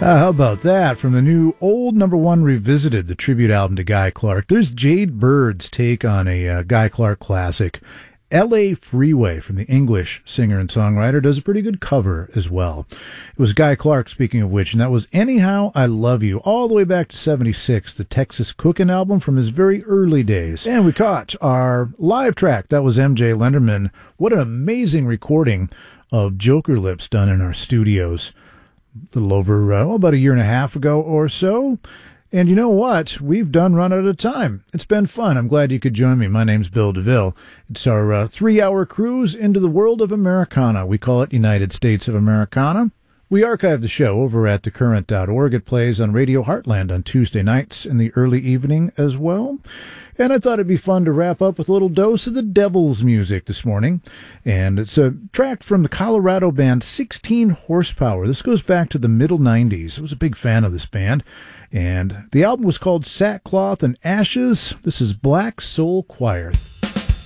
How about that? From the new Old Number One Revisited, the tribute album to Guy Clark. There's Jade Bird's take on a Guy Clark classic. L.A. Freeway from the English singer and songwriter does a pretty good cover as well. It was Guy Clark, speaking of which, and that was Anyhow I Love You, all the way back to 76, the Texas Cookin' album from his very early days. And we caught our live track. That was M.J. Lenderman. What an amazing recording of Joker Lips done in our studios a little over, about a year and a half ago or so. And you know what? We've run out of time. It's been fun. I'm glad you could join me. My name's Bill DeVille. It's our 3-hour cruise into the world of Americana. We call it United States of Americana. We archive the show over at thecurrent.org. It plays on Radio Heartland on Tuesday nights in the early evening as well. And I thought it'd be fun to wrap up with a little dose of the Devil's music this morning. And it's a track from the Colorado band 16 Horsepower. This goes back to the middle 90s. I was a big fan of this band. And the album was called Sackcloth and Ashes. This is Black Soul Choir.